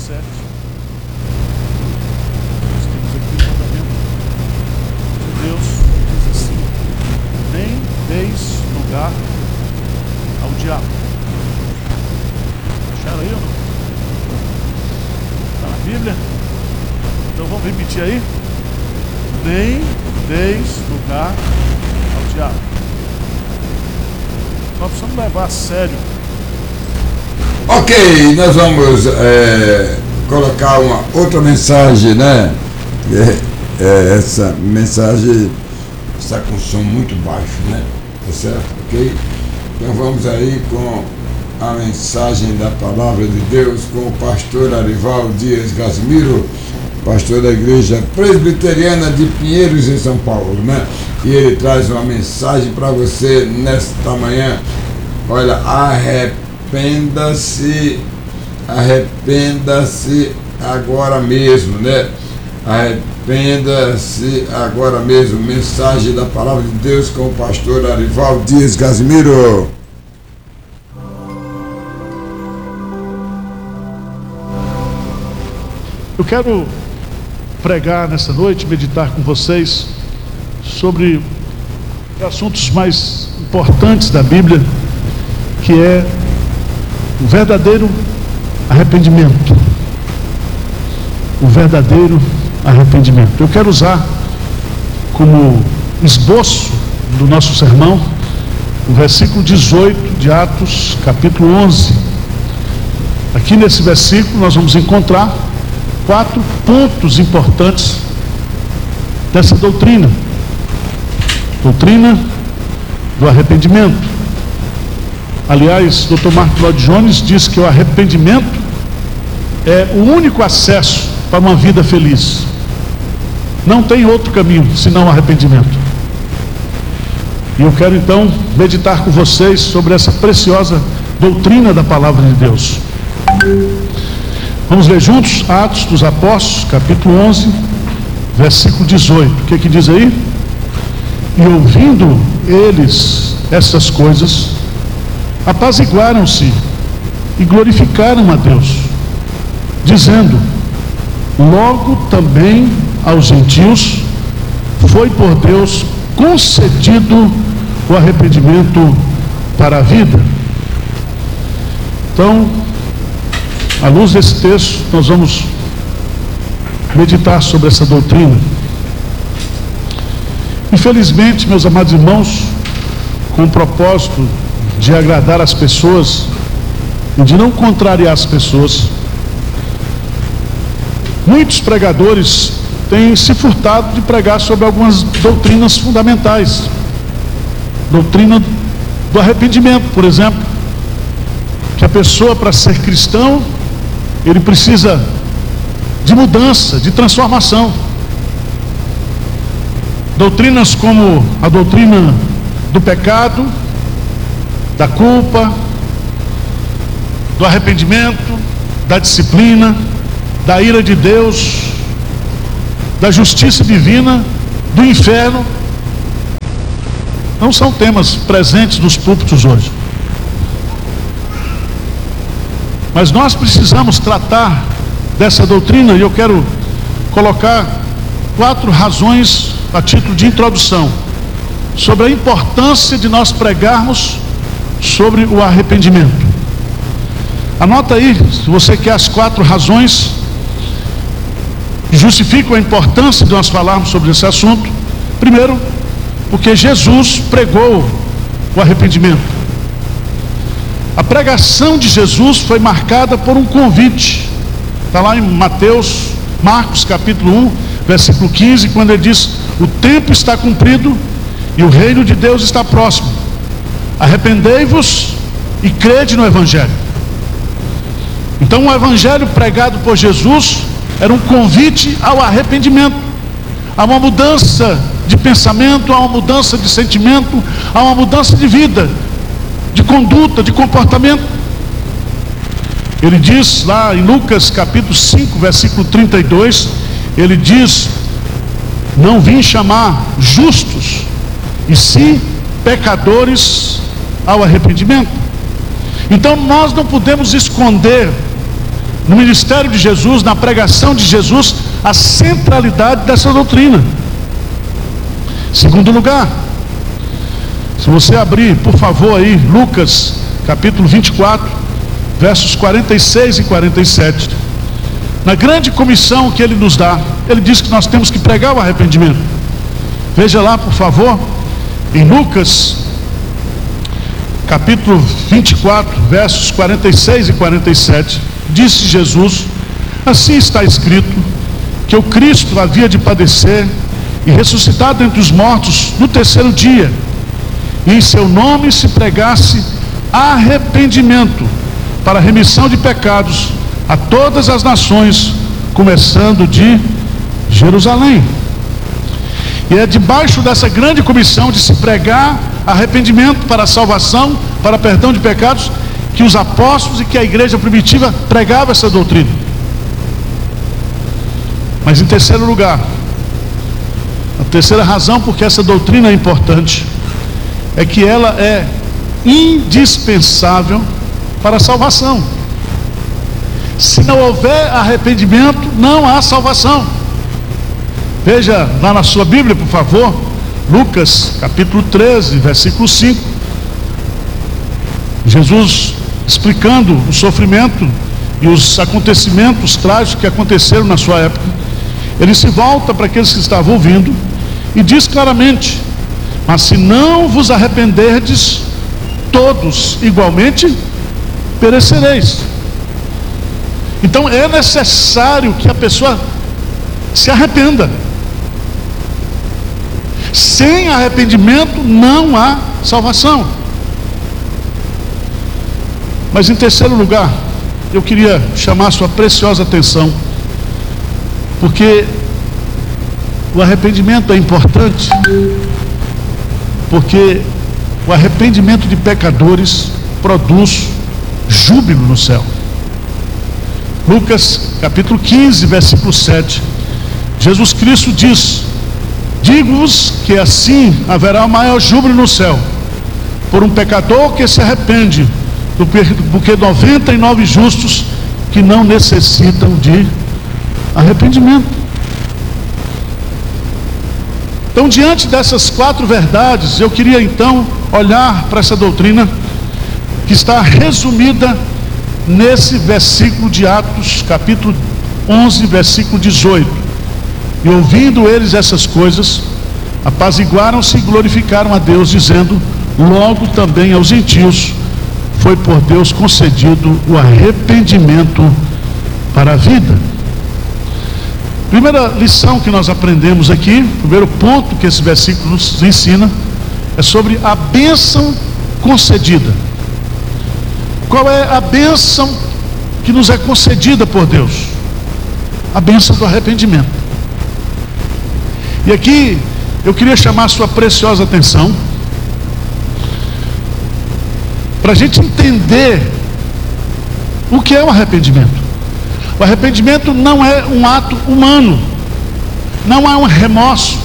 7. Nós temos aqui o mandamento de Deus, diz assim: nem deis lugar ao diabo. Acharam aí ou não? Está na Bíblia? Então vamos repetir aí: nem deis lugar ao diabo. Nós precisamos levar a sério. Ok, nós vamos colocar uma outra mensagem, né? Essa mensagem está com som muito baixo, né? Tá certo? Ok? Então vamos aí com a mensagem da Palavra de Deus com o pastor Arival Dias Gasmiro, pastor da Igreja Presbiteriana de Pinheiros, em São Paulo, né? E ele traz uma mensagem para você nesta manhã. Olha, arrependa-se agora mesmo, né? Arrependa-se agora mesmo. Mensagem da Palavra de Deus com o pastor Arival Dias Gasmiro. Eu quero pregar nessa noite, meditar com vocês sobre assuntos mais importantes da Bíblia, que é o verdadeiro arrependimento. O verdadeiro arrependimento. Eu quero usar como esboço do nosso sermão o versículo 18 de Atos, capítulo 11. Aqui nesse versículo nós vamos encontrar 4 pontos importantes dessa doutrina. Doutrina do arrependimento. Aliás, Dr. Mark Lloyd Jones diz que o arrependimento é o único acesso para uma vida feliz. Não tem outro caminho senão o arrependimento. E eu quero então meditar com vocês sobre essa preciosa doutrina da Palavra de Deus. Vamos ler juntos Atos dos Apóstolos, capítulo 11, versículo 18. O que diz aí? E ouvindo eles essas coisas, apaziguaram-se e glorificaram a Deus, dizendo: logo também aos gentios foi por Deus concedido o arrependimento para a vida. Então, à luz desse texto, nós vamos meditar sobre essa doutrina. Infelizmente, meus amados irmãos, com o propósito de agradar as pessoas e de não contrariar as pessoas, muitos pregadores têm se furtado de pregar sobre algumas doutrinas fundamentais. Doutrina do arrependimento, por exemplo, que a pessoa, para ser cristão, ele precisa de mudança, de transformação. Doutrinas como a doutrina do pecado, da culpa, do arrependimento, da disciplina, da ira de Deus, da justiça divina, do inferno, não são temas presentes nos púlpitos hoje. Mas nós precisamos tratar dessa doutrina, e eu quero colocar 4 razões a título de introdução sobre a importância de nós pregarmos sobre o arrependimento. Anota aí, se você quer, as 4 razões que justificam a importância de nós falarmos sobre esse assunto. Primeiro, porque Jesus pregou o arrependimento. A pregação de Jesus foi marcada por um convite. Está lá em Marcos capítulo 1, versículo 15, quando ele diz: o tempo está cumprido e o reino de Deus está próximo. Arrependei-vos e crede no Evangelho. Então, o Evangelho pregado por Jesus era um convite ao arrependimento, a uma mudança de pensamento, a uma mudança de sentimento, a uma mudança de vida, de conduta, de comportamento. Ele diz lá em Lucas capítulo 5, versículo 32, ele diz: não vim chamar justos, e sim pecadores ao arrependimento. Então nós não podemos esconder no ministério de Jesus, na pregação de Jesus, a centralidade dessa doutrina. Segundo lugar, se você abrir, por favor, aí, Lucas, capítulo 24, versos 46 e 47. Na grande comissão que ele nos dá, ele diz que nós temos que pregar o arrependimento. Veja lá, por favor, em Lucas, capítulo 24, versos 46 e 47. Disse Jesus: assim está escrito, que o Cristo havia de padecer e ressuscitar dentre os mortos no terceiro dia, e em seu nome se pregasse arrependimento para a remissão de pecados a todas as nações, começando de Jerusalém. E é debaixo dessa grande comissão de se pregar arrependimento para a salvação, para perdão de pecados, que os apóstolos e que a igreja primitiva pregava essa doutrina. Mas em terceiro lugar, a terceira razão porque essa doutrina é importante, é que ela é indispensável para a salvação. Se não houver arrependimento, não há salvação. Veja lá na sua Bíblia, por favor, Lucas capítulo 13, versículo 5. Jesus explicando o sofrimento e os acontecimentos trágicos que aconteceram na sua época. Ele se volta para aqueles que estavam ouvindo e diz claramente: mas se não vos arrependerdes, todos igualmente perecereis. Então é necessário que a pessoa se arrependa. Sem arrependimento não há salvação. Mas em terceiro lugar, eu queria chamar a sua preciosa atenção, porque o arrependimento é importante, porque o arrependimento de pecadores produz júbilo no céu. Lucas capítulo 15, versículo 7. Jesus Cristo diz: digo-vos que assim haverá maior júbilo no céu por um pecador que se arrepende, do que 99 justos que não necessitam de arrependimento. Então, diante dessas quatro verdades, eu queria então olhar para essa doutrina que está resumida nesse versículo de Atos, capítulo 11, versículo 18. E ouvindo eles essas coisas, apaziguaram-se e glorificaram a Deus, dizendo: logo também aos gentios foi por Deus concedido o arrependimento para a vida. Primeira lição que nós aprendemos aqui, primeiro ponto que esse versículo nos ensina, é sobre a bênção concedida. Qual é a bênção que nos é concedida por Deus? A bênção do arrependimento. E aqui eu queria chamar a sua preciosa atenção para a gente entender o que é o arrependimento. O arrependimento não é um ato humano, não é um remorso,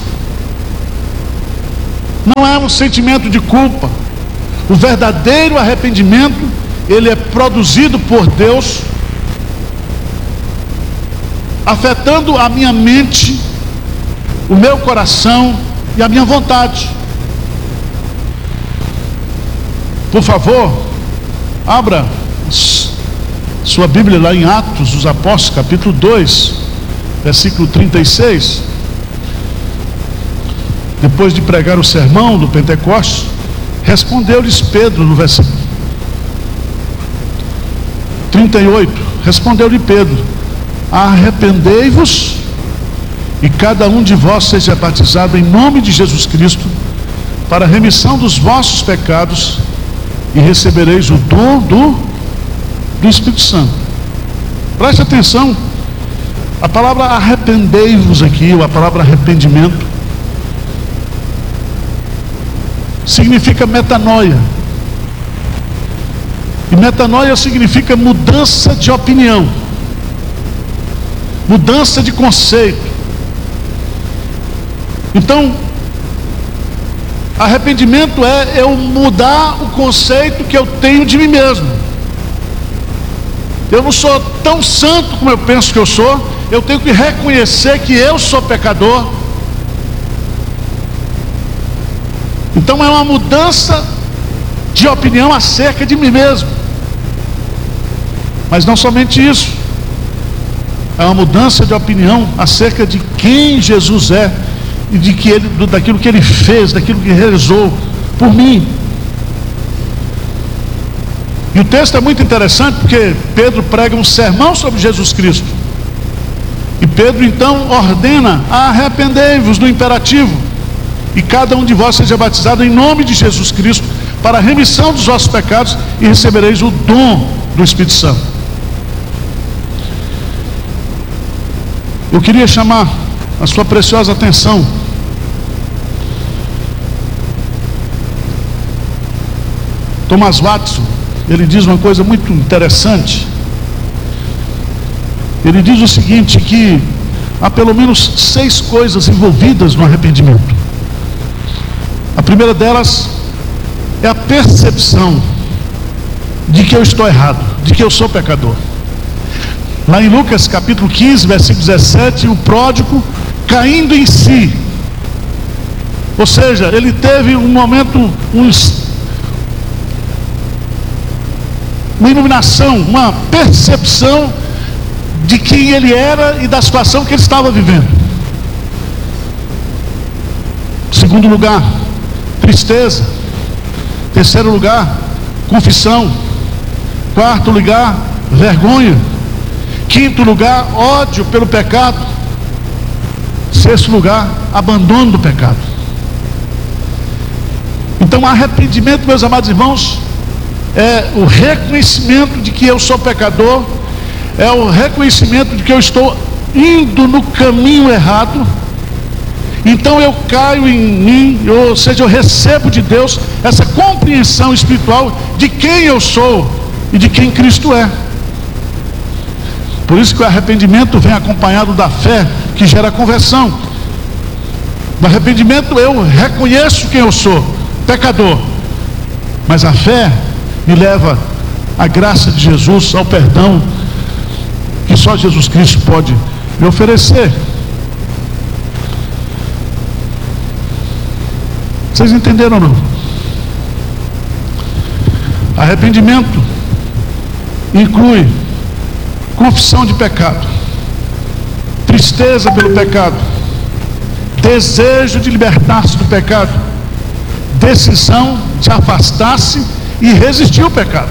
não é um sentimento de culpa. O verdadeiro arrependimento, ele é produzido por Deus, afetando a minha mente, o meu coração e a minha vontade. Por favor, abra sua Bíblia lá em Atos dos Apóstolos, capítulo 2, versículo 36. Depois de pregar o sermão do Pentecostes, respondeu-lhes Pedro no versículo 38. Respondeu-lhe Pedro: arrependei-vos e cada um de vós seja batizado em nome de Jesus Cristo para a remissão dos vossos pecados, e recebereis o dom do Espírito Santo. Preste atenção, a palavra arrependei-vos aqui, ou a palavra arrependimento, significa metanoia. E metanoia significa mudança de opinião, mudança de conceito. Então, arrependimento é eu mudar o conceito que eu tenho de mim mesmo. eu não sou tão santo como eu penso que eu sou, eu tenho que reconhecer que eu sou pecador. Então é uma mudança de opinião acerca de mim mesmo. Mas não somente isso, é uma mudança de opinião acerca de quem Jesus é e daquilo que Ele fez, daquilo que realizou por mim. E o texto é muito interessante porque Pedro prega um sermão sobre Jesus Cristo. E Pedro então ordena: arrependei-vos, no imperativo, e cada um de vós seja batizado em nome de Jesus Cristo para a remissão dos vossos pecados, e recebereis o dom do Espírito Santo. Eu queria chamar a sua preciosa atenção Thomas Watson, ele diz uma coisa muito interessante. Ele diz o seguinte, que há pelo menos 6 coisas envolvidas no arrependimento. A primeira delas é a percepção de que eu estou errado, de que eu sou pecador. Lá em Lucas capítulo 15, versículo 17, o pródigo caindo em si, ou seja, ele teve um momento, uma iluminação, uma percepção de quem ele era e da situação que ele estava vivendo. Segundo lugar, tristeza. Terceiro lugar, confissão. Quarto lugar, vergonha. Quinto lugar, ódio pelo pecado. Sexto lugar, abandono do pecado. Então, arrependimento, meus amados irmãos, é o reconhecimento de que eu sou pecador, é o reconhecimento de que eu estou indo no caminho errado. Então eu caio em mim, ou seja, eu recebo de Deus essa compreensão espiritual de quem eu sou e de quem Cristo é. Por isso que o arrependimento vem acompanhado da fé, que gera conversão. No arrependimento eu reconheço quem eu sou, pecador, mas a fé me leva à graça de Jesus, ao perdão que só Jesus Cristo pode me oferecer. Vocês entenderam ou não? Arrependimento inclui confissão de pecado, tristeza pelo pecado, desejo de libertar-se do pecado, decisão de afastar-se e resistir ao pecado.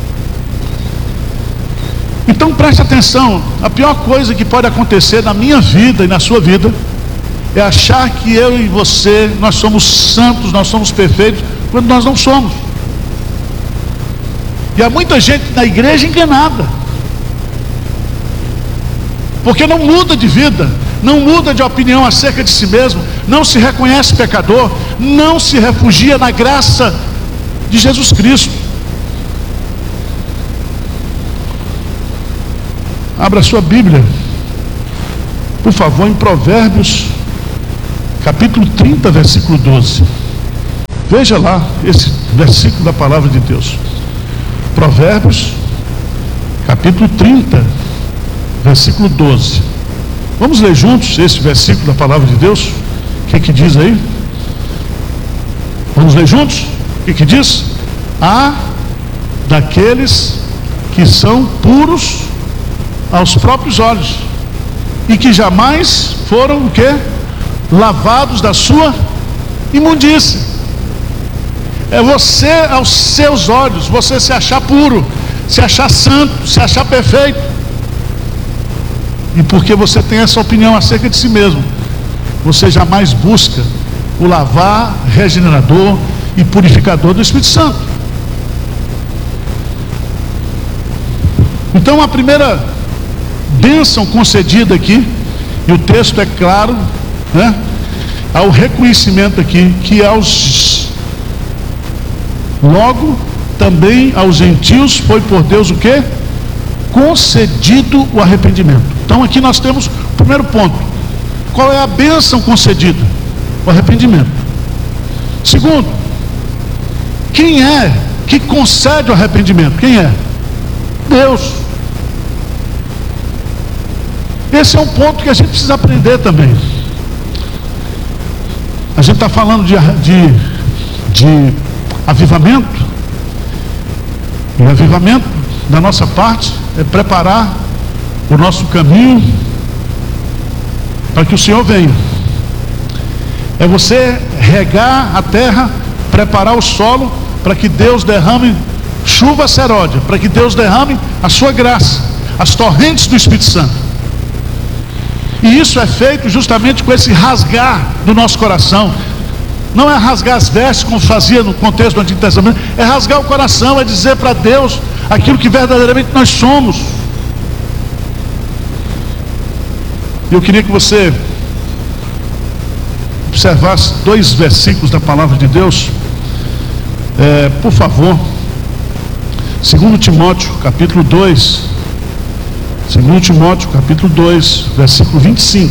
Então preste atenção, a pior coisa que pode acontecer na minha vida e na sua vida é achar que eu e você, nós somos santos, nós somos perfeitos, quando nós não somos. E há muita gente na igreja enganada, porque não muda de vida, não muda de opinião acerca de si mesmo, não se reconhece pecador, não se refugia na graça de Jesus Cristo. Abra sua Bíblia, por favor, em Provérbios capítulo 30, versículo 12. Veja lá esse versículo da palavra de Deus. Provérbios capítulo 30, versículo 12. Vamos ler juntos esse versículo da palavra de Deus? O que diz aí? Vamos ler juntos? O que diz? Há daqueles que são puros aos próprios olhos e que jamais foram o quê? Lavados da sua imundície. É você, aos seus olhos, você se achar puro, se achar santo, se achar perfeito. E porque você tem essa opinião acerca de si mesmo, você jamais busca o lavar regenerador e purificador do Espírito Santo. Então a primeira bênção concedida aqui, e o texto é claro, né? Há o reconhecimento aqui que logo também aos gentios foi por Deus o quê? Concedido o arrependimento. Então aqui nós temos o primeiro ponto. Qual é a bênção concedida? O arrependimento. Segundo, quem é que concede o arrependimento? Quem é? Deus. Esse é um ponto que a gente precisa aprender também. A gente está falando de avivamento. E avivamento, da nossa parte, é preparar o nosso caminho para que o Senhor venha. É você regar a terra, preparar o solo para que Deus derrame chuva seródia, para que Deus derrame a sua graça, as torrentes do Espírito Santo. E isso é feito justamente com esse rasgar do nosso coração. Não é rasgar as vestes como fazia no contexto do Antigo Testamento, é rasgar o coração, é dizer para Deus aquilo que verdadeiramente nós somos. Eu queria que você observasse 2 versículos da palavra de Deus, por favor. 2 Timóteo capítulo 2, 2 Timóteo capítulo 2, versículo 25.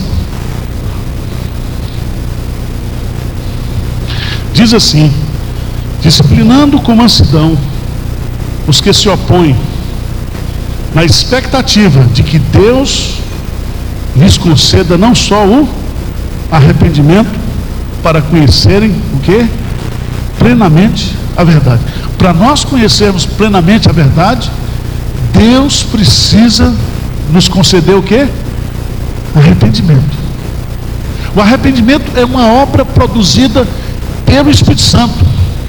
Diz assim: disciplinando com mansidão os que se opõem, na expectativa de que Deus lhes conceda não só o arrependimento, para conhecerem o que? Plenamente a verdade. Para nós conhecermos plenamente a verdade, Deus precisa nos conceder o que? Arrependimento. O arrependimento é uma obra produzida pelo Espírito Santo.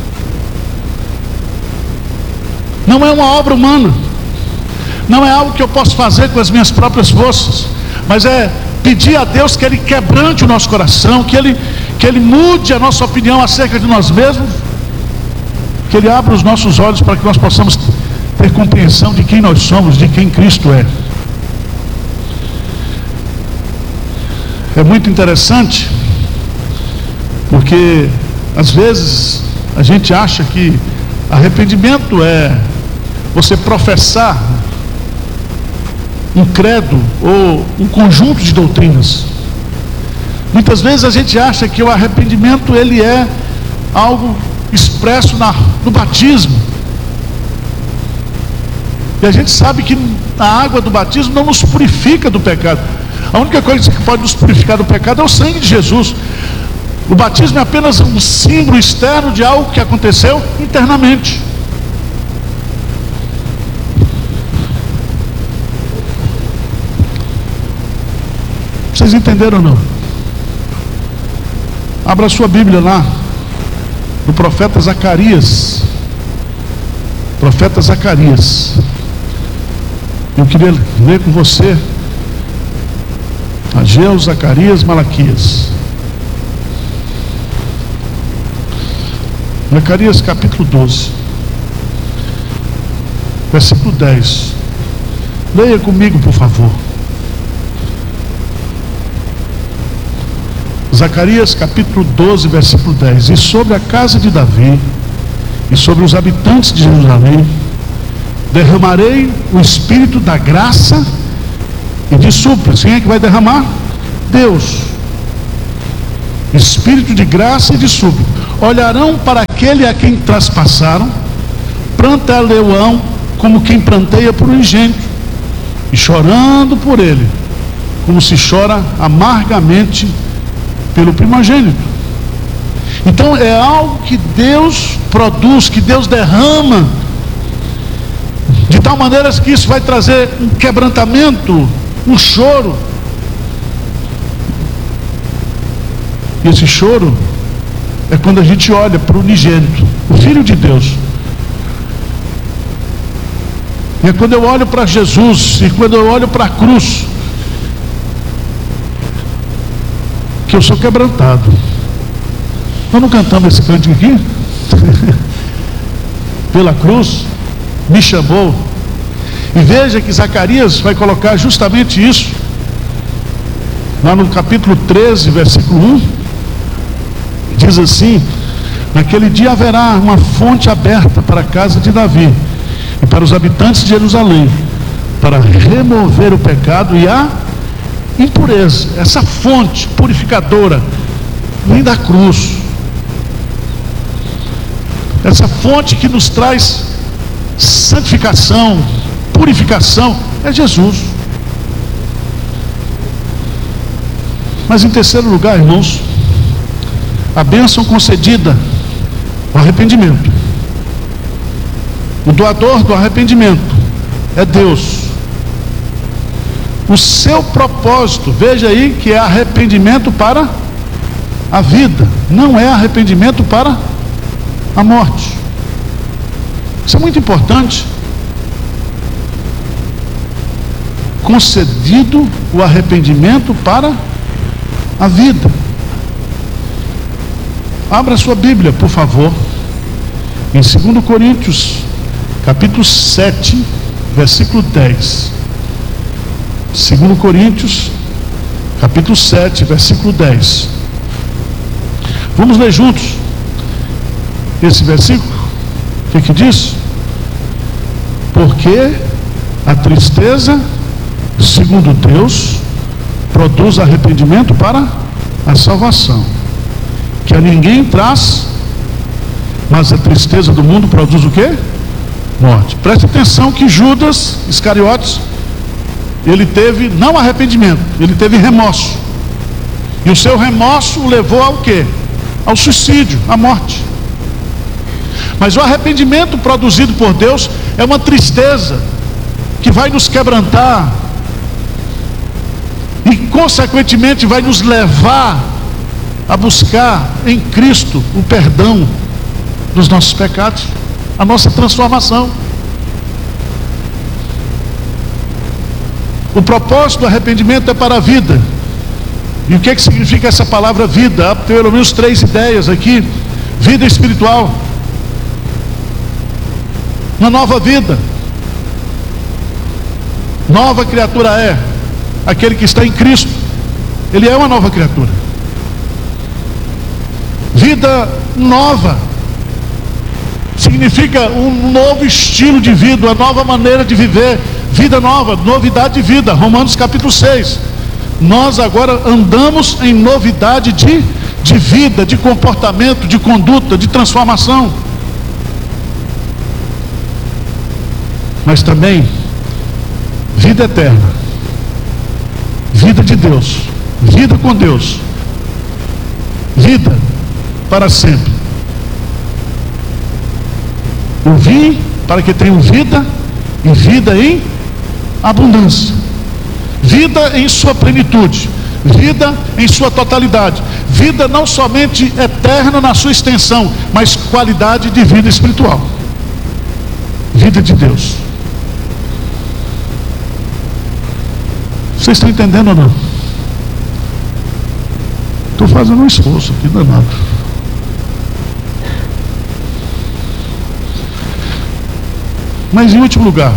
Não é uma obra humana. Não é algo que eu posso fazer com as minhas próprias forças, mas é pedir a Deus que Ele quebrante o nosso coração, que Ele mude a nossa opinião acerca de nós mesmos, que Ele abra os nossos olhos para que nós possamos ter compreensão de quem nós somos, de quem Cristo é. É muito interessante, porque às vezes a gente acha que arrependimento é você professar um credo ou um conjunto de doutrinas. Muitas vezes a gente acha que o arrependimento ele é algo expresso no batismo. E a gente sabe que a água do batismo não nos purifica do pecado. A única coisa que pode nos purificar do pecado é o sangue de Jesus. O batismo é apenas um símbolo externo de algo que aconteceu internamente. Vocês entenderam ou não? Abra a sua Bíblia lá, no profeta Zacarias. Profeta Zacarias. Eu queria ler com você Ageu, Zacarias, Malaquias. Zacarias capítulo 12, versículo 10. Leia comigo, por favor. Zacarias capítulo 12, versículo 10. E sobre a casa de Davi e sobre os habitantes de Jerusalém derramarei o espírito da graça e de súplica. Quem é que vai derramar? Deus. Espírito de graça e de súplica. Olharão para aquele a quem traspassaram, prantearão como quem pranteia por um engenho, e chorando por ele, como se chora amargamente pelo primogênito. Então é algo que Deus produz, que Deus derrama, de tal maneira que isso vai trazer um quebrantamento, um choro. E esse choro é quando a gente olha para o unigênito, o Filho de Deus. E é quando eu olho para Jesus, e quando eu olho para a cruz, que eu sou quebrantado. Nós não cantamos esse cântico aqui? Pela cruz me chamou. E veja que Zacarias vai colocar justamente isso lá no capítulo 13, versículo 1. Diz assim: naquele dia haverá uma fonte aberta para a casa de Davi e para os habitantes de Jerusalém, para remover o pecado e a impureza. Essa fonte purificadora vem da cruz. Essa fonte que nos traz santificação, purificação, é Jesus. Mas em terceiro lugar, irmãos, a bênção concedida, o arrependimento. O doador do arrependimento é Deus. O seu propósito, veja aí que é arrependimento para a vida, não é arrependimento para a morte. Isso é muito importante. Concedido o arrependimento para a vida. Abra sua Bíblia, por favor, em 2 Coríntios, capítulo 7, versículo 10. 2 Coríntios, capítulo 7, versículo 10. Vamos ler juntos esse versículo. O que diz? Porque a tristeza, segundo Deus, produz arrependimento para a salvação, que a ninguém traz, mas a tristeza do mundo produz o quê? Morte. Preste atenção que Judas Iscariotes, ele teve não arrependimento, ele teve remorso. E o seu remorso o levou ao quê? Ao suicídio, à morte. Mas o arrependimento produzido por Deus é uma tristeza que vai nos quebrantar e consequentemente vai nos levar a buscar em Cristo o perdão dos nossos pecados, a nossa transformação. O propósito do arrependimento é para a vida. E o que significa essa palavra vida? Há pelo menos 3 ideias aqui. Vida espiritual, uma nova vida. Nova criatura é aquele que está em Cristo. Ele é uma nova criatura. Vida nova significa um novo estilo de vida, uma nova maneira de viver. Vida nova, novidade de vida. Romanos capítulo 6. Nós agora andamos em novidade de vida, de comportamento, de conduta, de transformação. Mas também vida eterna, vida de Deus, vida com Deus, vida para sempre. Eu vim para que tenham vida e vida em abundância, vida em sua plenitude, vida em sua totalidade, vida não somente eterna na sua extensão, mas qualidade de vida espiritual, vida de Deus. Vocês estão entendendo ou não? Estou fazendo um esforço aqui danado. Mas em último lugar,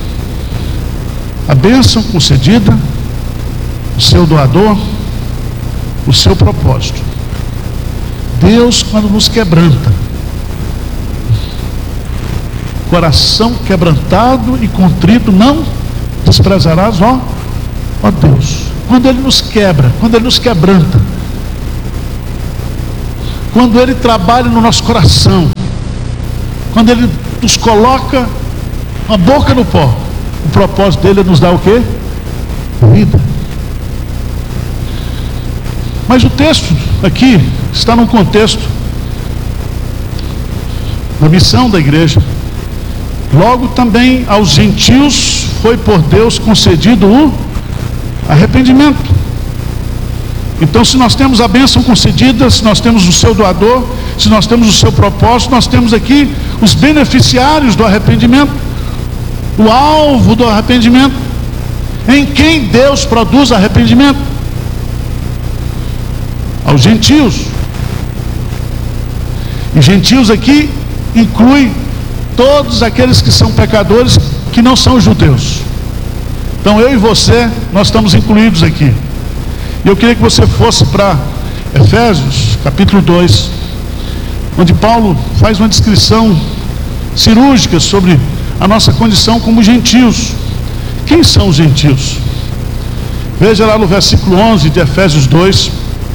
a bênção concedida, o seu doador, o seu propósito. Deus, quando nos quebranta, coração quebrantado e contrito não desprezarás, ó Deus. Quando Ele nos quebra, quando Ele nos quebranta, quando Ele trabalha no nosso coração, quando Ele nos coloca a boca no pó, o propósito dele é nos dar o quê? Vida. Mas o texto aqui está num contexto da missão da igreja. Logo também aos gentios foi por Deus concedido o arrependimento. Então, se nós temos a bênção concedida, se nós temos o seu doador, se nós temos o seu propósito, nós temos aqui os beneficiários do arrependimento, o alvo do arrependimento, em quem Deus produz arrependimento. Aos gentios. E gentios aqui inclui todos aqueles que são pecadores, que não são judeus. Então eu e você, nós estamos incluídos aqui. E eu queria que você fosse para Efésios, capítulo 2, onde Paulo faz uma descrição cirúrgica sobre a nossa condição como gentios. Quem são os gentios? Veja lá no versículo 11 de Efésios 2.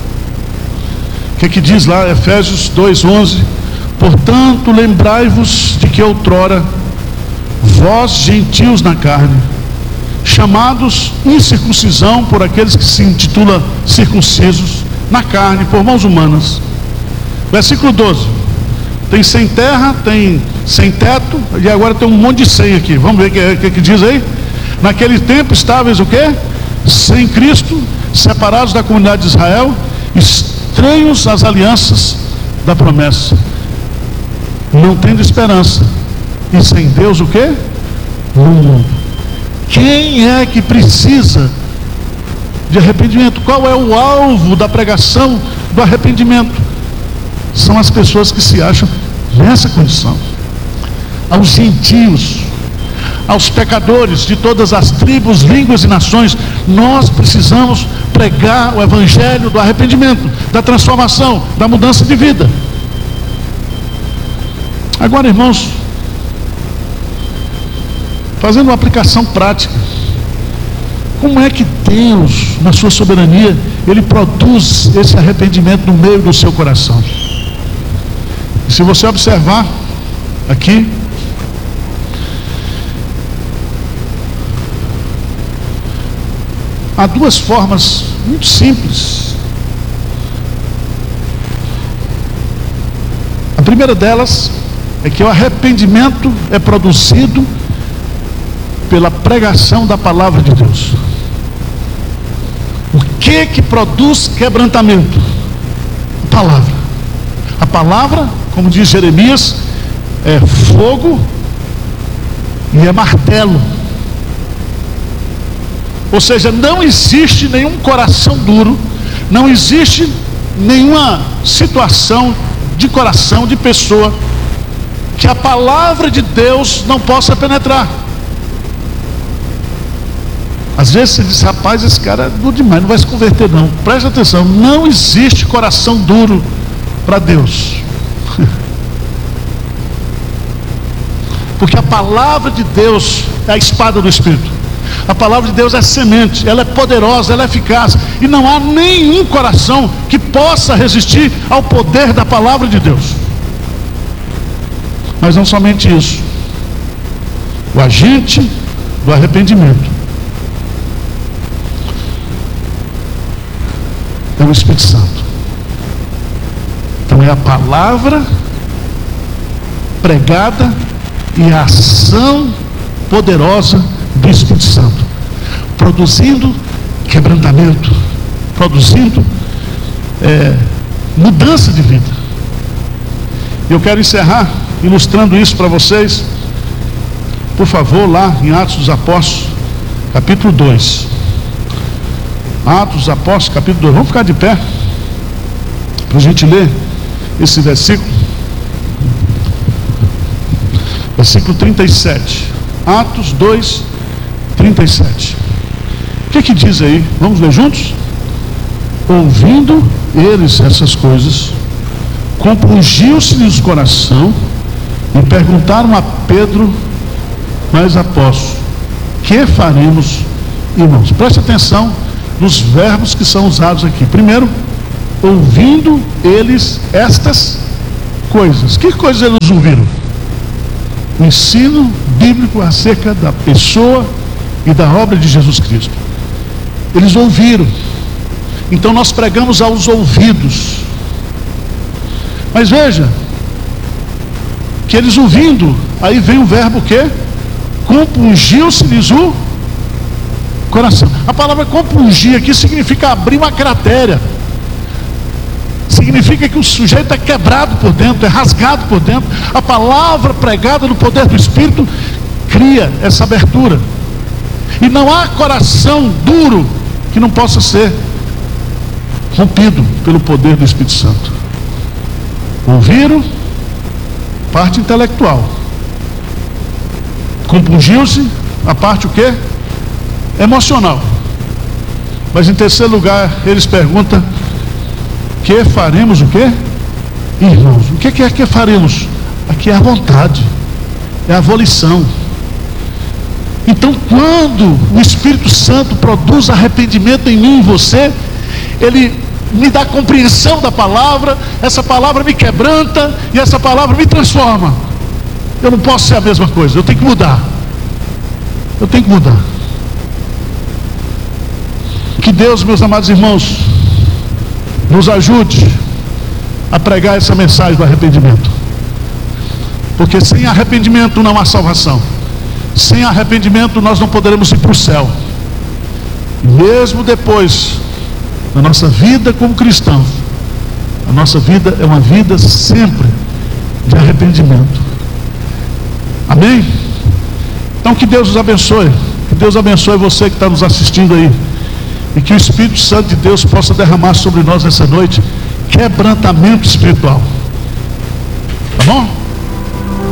O que diz lá, Efésios 2:11? Portanto, lembrai-vos de que outrora vós, gentios na carne, chamados incircuncisão por aqueles que se intitulam circuncisos, na carne, por mãos humanas. Versículo 12. Tem sem terra, tem sem teto, e agora tem um monte de sem aqui. Vamos ver o que diz aí. Naquele tempo estáveis o quê? Sem Cristo, separados da comunidade de Israel, estranhos às alianças da promessa, não tendo esperança, e sem Deus o quê? No mundo. Quem é que precisa de arrependimento? Qual é o alvo da pregação do arrependimento? São as pessoas que se acham nessa condição. Aos gentios, aos pecadores de todas as tribos, línguas e nações, nós precisamos pregar o evangelho do arrependimento, da transformação, da mudança de vida. Agora, irmãos, fazendo uma aplicação prática, como é que Deus, na sua soberania, Ele produz esse arrependimento no meio do seu coração? E se você observar aqui, há duas formas muito simples. A primeira delas é que o arrependimento é produzido pela pregação da palavra de Deus. O que produz quebrantamento? A palavra. A palavra, como diz Jeremias, é fogo e é martelo. Ou seja, não existe nenhum coração duro, não existe nenhuma situação de coração, de pessoa, que a palavra de Deus não possa penetrar. Às vezes você diz, rapaz, esse cara é duro demais, não vai se converter não. Preste atenção, não existe coração duro para Deus. Porque a palavra de Deus é a espada do Espírito. A palavra de Deus é semente, ela é poderosa, ela é eficaz, e não há nenhum coração que possa resistir ao poder da palavra de Deus. Mas não somente isso, o agente do arrependimento é o Espírito Santo. Então é a palavra pregada e a ação poderosa do Espírito Santo, produzindo quebrantamento, produzindo mudança de vida. Eu quero encerrar ilustrando isso para vocês. Por favor, lá em Atos dos Apóstolos, capítulo 2. Atos dos Apóstolos, capítulo 2. Vamos ficar de pé para a gente ler esse versículo. Versículo 37. Atos 2, 37. O que diz aí? Vamos ler juntos? Ouvindo eles essas coisas, compungiu-se-lhes o coração e perguntaram a Pedro, mas apóstolo, que faremos, irmãos? Preste atenção nos verbos que são usados aqui. Primeiro, ouvindo eles estas coisas. Que coisas eles ouviram? O ensino bíblico acerca da pessoa e da obra de Jesus Cristo. Eles ouviram. Então nós pregamos aos ouvidos. Mas veja, que eles ouvindo, aí vem o verbo o quê? Compungiu-se-lhes o coração. A palavra compungir aqui significa abrir uma cratera. Significa que o sujeito é quebrado por dentro, é rasgado por dentro. A palavra pregada no poder do Espírito cria essa abertura. E não há coração duro que não possa ser rompido pelo poder do Espírito Santo. Ouviram, parte intelectual. Compungiu-se, a parte o quê? Emocional. Mas em terceiro lugar, eles perguntam: que faremos o quê? Irmãos, o que é que faremos? Aqui é a vontade, é a volição. Então, quando o Espírito Santo produz arrependimento em mim e em você, ele me dá compreensão da palavra, essa palavra me quebranta e essa palavra me transforma. Eu não posso ser a mesma coisa, eu tenho que mudar. Eu tenho que mudar. Que Deus, meus amados irmãos, nos ajude a pregar essa mensagem do arrependimento. Porque sem arrependimento não há salvação. Sem arrependimento nós não poderemos ir para o céu. E mesmo depois da nossa vida como cristãos, a nossa vida é uma vida sempre de arrependimento. Amém? Então que Deus nos abençoe. Que Deus abençoe você que está nos assistindo aí. E que o Espírito Santo de Deus possa derramar sobre nós nessa noite quebrantamento espiritual. Tá bom?